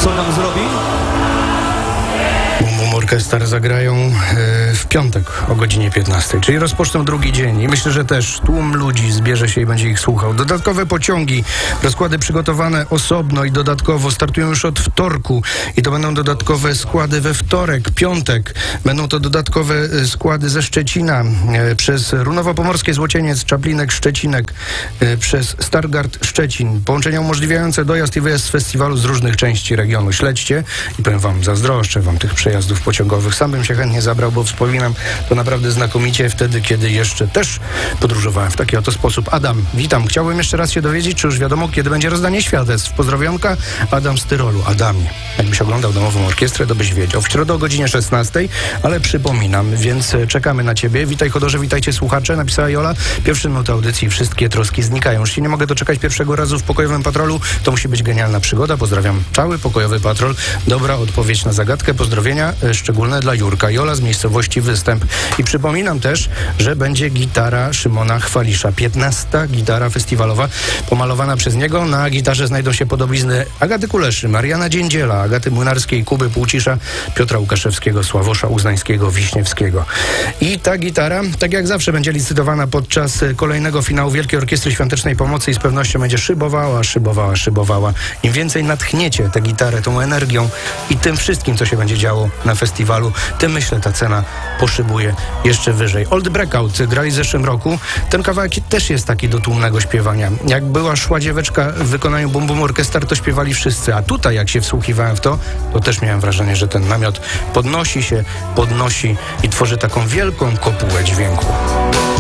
Co nam zrobi? Bum Bum Orchestra zagrają w piątek o godzinie 15, czyli rozpoczną drugi dzień i myślę, że też tłum ludzi zbierze się i będzie ich słuchał. Dodatkowe pociągi, rozkłady przygotowane osobno i dodatkowo startują już od wtorku i to będą dodatkowe składy we wtorek, piątek. Będą to dodatkowe składy ze Szczecina, przez Runowo-Pomorskie, Złocieniec, Czaplinek, Szczecinek, przez Stargard Szczecin. Połączenia umożliwiające dojazd i wyjazd z festiwalu z różnych części regionu. Śledźcie i powiem wam, zazdroszczę wam tych przejazdów pociągowych. Sam bym się chętnie zabrał, bo wspominam to naprawdę znakomicie wtedy, kiedy jeszcze też podróżowałem w taki oto sposób. Adam, witam. Chciałbym jeszcze raz się dowiedzieć, czy już wiadomo, kiedy będzie rozdanie świadectw. Pozdrowionka, Adam z Tyrolu. Adamie, jakbyś oglądał Domową Orkiestrę, to byś wiedział. W środę o godzinie 16, ale przypominam, więc czekamy na ciebie. Witaj Chodorze, witajcie słuchacze, napisała Jola. Pierwsze minuty audycji, wszystkie troski znikają. Już się nie mogę doczekać pierwszego razu w Pokojowym Patrolu. To musi być genialna przygoda. Pozdrawiam cały Pokojowy Patrol. Dobra odpowiedź na zagadkę. Pozdrowienia szczególne dla Jurka. Jola z miejscowości Występ. I przypominam też, że będzie gitara Szymona Chwalisza. 15. gitara festiwalowa pomalowana przez niego. Na gitarze znajdą się podobizny Agaty Kuleszy, Mariana Dziędziela, Agaty Młynarskiej, Kuby Płócisza, Piotra Łukaszewskiego, Sławosza Uznańskiego, Wiśniewskiego. I ta gitara, tak jak zawsze, będzie licytowana podczas kolejnego finału Wielkiej Orkiestry Świątecznej Pomocy i z pewnością będzie szybowała. Im więcej natchniecie tę gitarę, tą energią i tym wszystkim, co się będzie działo na festiwalu, tym myślę, ta cena poszybuje jeszcze wyżej. Old Breakout grali w zeszłym roku. Ten kawałek też jest taki do tłumnego śpiewania. Jak szła dzieweczka w wykonaniu Bum Bum Orchestra, to śpiewali wszyscy, a tutaj jak się wsłuchiwałem w to też miałem wrażenie, że ten namiot podnosi i tworzy taką wielką kopułę dźwięku.